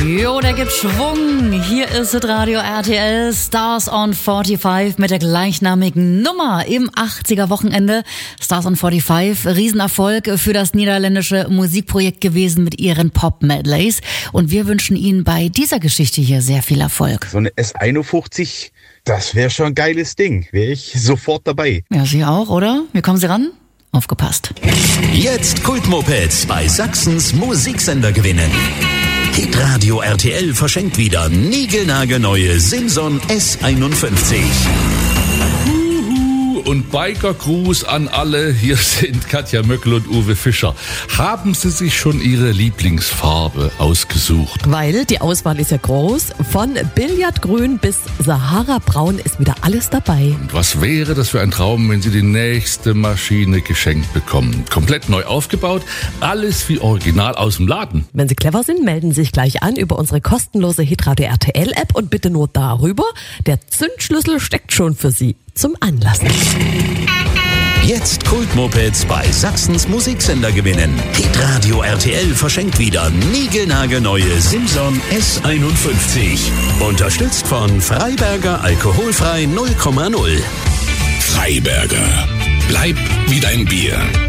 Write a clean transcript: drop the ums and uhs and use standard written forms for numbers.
Jo, da gibt's Schwung. Hier ist das Radio RTL Stars on 45 mit der gleichnamigen Nummer im 80er-Wochenende. Stars on 45, Riesenerfolg für das niederländische Musikprojekt gewesen mit ihren Pop-Medleys. Und wir wünschen Ihnen bei dieser Geschichte hier sehr viel Erfolg. So eine S51, das wäre schon ein geiles Ding. Wäre ich sofort dabei. Ja, Sie auch, oder? Wie kommen Sie ran? Aufgepasst. Jetzt Kultmopeds bei Sachsens Musiksender gewinnen. Hitradio RTL verschenkt wieder niegelnagelneue Simson S51. Und Biker-Gruß an alle. Hier sind Katja Möckel und Uwe Fischer. Haben Sie sich schon Ihre Lieblingsfarbe ausgesucht? Weil die Auswahl ist ja groß. Von Billardgrün bis Sahara-Braun ist wieder alles dabei. Und was wäre das für ein Traum, wenn Sie die nächste Maschine geschenkt bekommen? Komplett neu aufgebaut, alles wie original aus dem Laden. Wenn Sie clever sind, melden Sie sich gleich an über unsere kostenlose Hitradio RTL-App und bitte nur darüber. Der Zündschlüssel steckt schon für Sie zum Anlassen. Jetzt Kultmopeds bei Sachsens Musiksender gewinnen. Hitradio RTL verschenkt wieder niegelnagelneue Simson S51. Unterstützt von Freiberger Alkoholfrei 0,0. Freiberger. Bleib wie dein Bier.